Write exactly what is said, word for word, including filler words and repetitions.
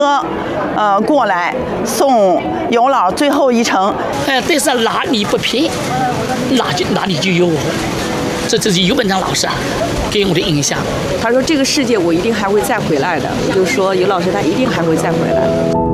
车，呃，过来送尤老最后一程。 哎，但是哪里不平，哪就哪里就有我。这这是尤本昌老师啊给我的印象。 他说这个世界我一定还会再回来的，我就说尤老师他一定还会再回来。